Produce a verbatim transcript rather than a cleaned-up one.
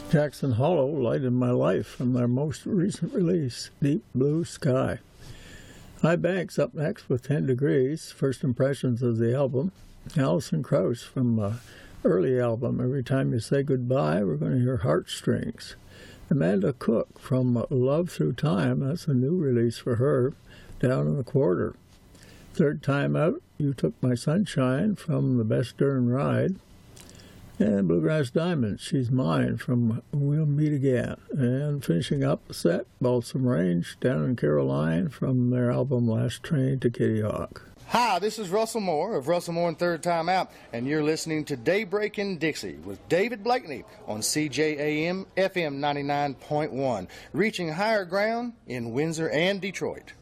Jackson Hollow lighted my life from their most recent release, Deep Blue Sky. High Banks up next with ten degrees, first impressions of the album. Alison Krauss from the early album, Every Time You Say Goodbye, we're going to hear Heartstrings. Amanda Cook from Love Through Time, that's a new release for her, Down in the Quarter. Third Time Out, You Took My Sunshine from The Best Darn Ride. And Bluegrass Diamonds, She's Mine from We'll Meet Again. And finishing up the set, Balsam Range, Down in Caroline from their album Last Train to Kitty Hawk. Hi, this is Russell Moore of Russell Moore and Third Time Out, and you're listening to Daybreak in Dixie with David Blakeney on C J A M F M ninety-nine point one, reaching higher ground in Windsor and Detroit.